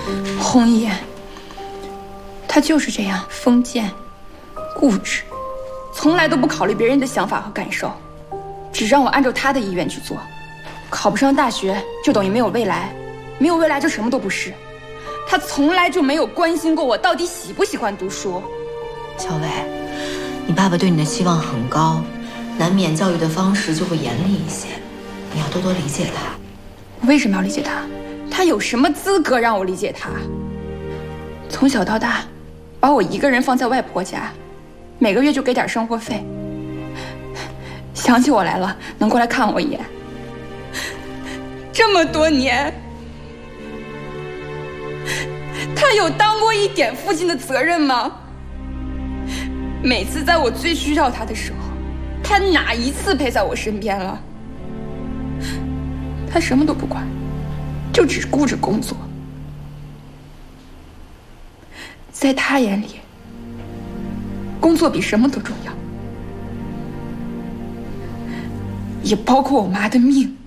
红叶，他就是这样封建、固执，从来都不考虑别人的想法和感受，只让我按照他的意愿去做。考不上大学就等于没有未来，没有未来就什么都不是。他从来就没有关心过我到底喜不喜欢读书。 小伟，你爸爸对你的期望很高，难免教育的方式就会严厉一些，你要多多理解他。 我为什么要理解他？他有什么资格让我理解他？从小到大，把我一个人放在外婆家，每个月就给点生活费。想起我来了，能过来看我一眼。这么多年，他有当过一点父亲的责任吗？每次在我最需要他的时候，他哪一次陪在我身边了？他什么都不管，就只顾着工作。在他眼里，工作比什么都重要，也包括我妈的命。